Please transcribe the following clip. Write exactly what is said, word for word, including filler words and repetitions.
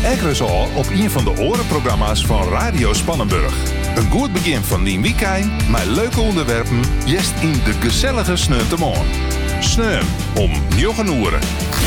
Ekkeres al op een van de orenprogramma's van Radio Spannenburg. Een goed begin van die weekend, met leuke onderwerpen, jest in de gezellige Sneuntemoorn. Sneun om negen uur.